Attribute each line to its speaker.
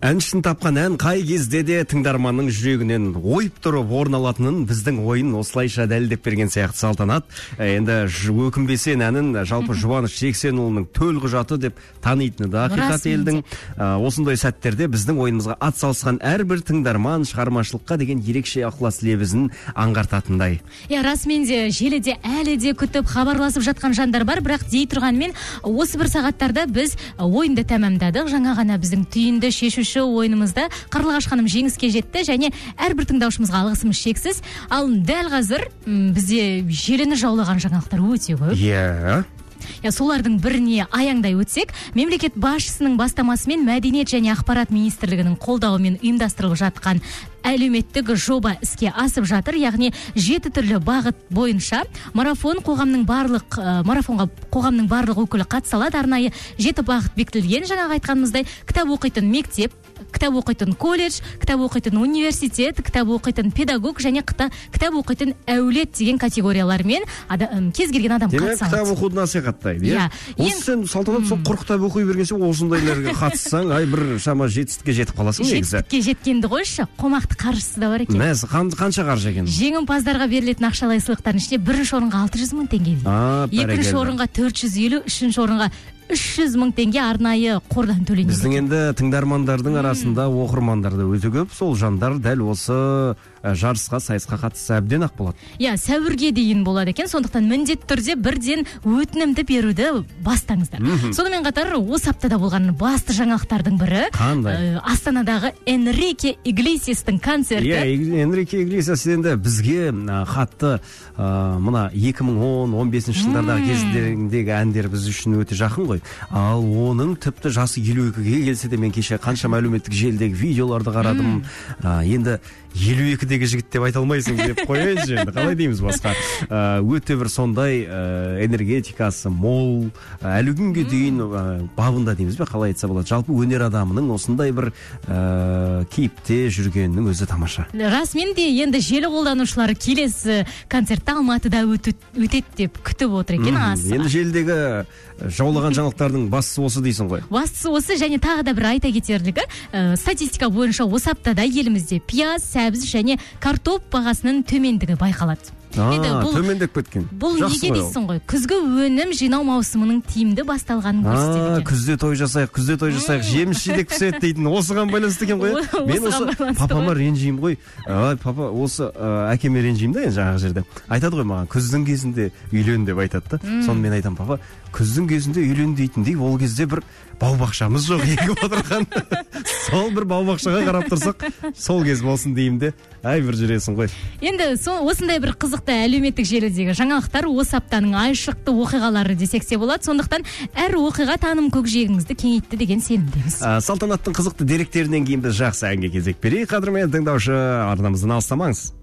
Speaker 1: Әншін тапқан ән қай кезде де тыңдарманның жүрегінен ойып тұрып орын алатынын біздің ойын осылайша дәлелдеп берген сияқты Салтанат. Енді өкінбесен әнін жалпы Жұбаныш Жексенұлының төл құжаты деп танитыны да ақиқат елдің. Осындай сәттерде біздің ойынымызға ат салысқан әрбір тыңдарман шығармашылыққа деген ерекше ықылас лебізін аңғартатындай.
Speaker 2: Расымен де желіде әлі де күтіп хабарласып жатқан жандар бар, бірақ дей тұрғанмен осы бір сағаттарда біз ойынды тәмамдадық. Жаңа ғана біздің түйінді шешуші ойынымызда Қарлығаш ханым жеңіске жетті және әрбір тыңдаушымызға алғысымыз шексіз. Ал дәл қазір бізде желіні жаулаған жаңалықтар өте көп. Солардың біріне аяңдай өтсек, мемлекет басшысының бастамасымен Мәдениет және ақпарат министрлігінің қолдауымен ұйымдастырылып жатқан әлеуметтік жоба іске асып жатыр. Яғни 7 түрлі бағыт бойынша марафонға қоғамның барлық өкілі қатыса алады. Арнайы 7 бағыт бекітілген. Жаңағы айтқанымыздай, кітап оқитын мектеп, кітап оқитын колледж, кітап оқитын университет, кітап оқитын педагог және кітап оқитын әулет деген категориялармен кез келген адам қатыса алады.
Speaker 1: Кітап оқуды насихаттайды, иә? Осы сен Салтанат сол құр кітап оқи бергенше осындайларға қатыссаң, бір шама жетістікке жетіп қаласың негізі.
Speaker 2: Жетістікке жеткенді қойшы, қомақты қаржысы да бар екен.
Speaker 1: Қанша қаржы екен?
Speaker 2: Жеңімпаздарға берілетін ақшалай сыйлықтардың ішінде бірінші орынға 600 мың теңге дейді. Екінші орынға 450, үшінші орынға 300 мың теңге арнайы қордан төленеді.
Speaker 1: Біздің енді тыңдармандардың арасында оқырмандар да өте көп. Сол жандар дәл осы жарысқа, сайысқа қатысса әбден ақ болады.
Speaker 2: Сәуірге дейін болады екен. Сондықтан міндетті түрде бірден өтінімді беруді бастаңыздар. Сонымен қатар осы аптада болған басты жаңалықтардың бірі Астанадағы Энрике Иглесиастың концерті.
Speaker 1: Энрике Иглесиас енді бізге хатты мына 2010-15 жылдардағы кездеріндегі әндер біз үшін өте жақын ғой. Ал оның тіпті жасы 52-ге келсе де мен кеше қаншама әлеуметтік желідегі видеоларды қарадым. Енді 52-дегі жігіт деп айта алмайсың деп қояйыншы енді, қалай дейміз басқа. Өте бір сондай энергетикасы мол, әлі күнге дейін бабында дейміз бе, қалай айтса болады. Жалпы өнер адамының осындай бір кейіпте жүргенінің өзі тамаша.
Speaker 2: Расымен де енді желі қолданушылары келесі концертті Алматыда өтеді деп күтіп отыр екен.
Speaker 1: Енді желідегі жаулаған жаңалықтардың бастысы осы дейсің ғой.
Speaker 2: Бастысы осы, және тағы да бір айта кетерлігі, статистика бойынша осы аптада елімізде пияз, сәбіз және картоп бағасының төмендігі байқалады.
Speaker 1: Төмендеп кеткен.
Speaker 2: Бұл неге дейсің ғой? Күзгі өнім жинау маусымының тиімді басталғанын көрсетеді.
Speaker 1: Күзде той жасайық, жеміс жидек піседі дейтін осыған байланысты екен ғой. Мен осы папама ренжеймін ғой. Папа осы әкеме ренжеймін да енді жаңағы жерде. Айтады ғой маған, күздің кезінде үйлен деп айтады да. Соны мен айтам, папа, күздің кезінде үйлен дейтіндей, ол кезде бір бау-бақшамыз жоқ егіп отырған. Сол бір бау-бақшаға қарап тұрсақ, сол кез болсын деймін де. Бір жүресің ғой.
Speaker 2: Енді осындай бір қызықты әлеуметтік желідегі жаңалықтар осы аптаның айшықты оқиғалары десек те болады. Сондықтан әр оқиға таным көкжиегіңізді кеңейтті деген сенімдеміз.
Speaker 1: Салтанаттың қызықты деректерінен кейін біз жақсы әнге кезек берейік. Қадірмен тыңдаушы, арнамыздан алыстамаңыз.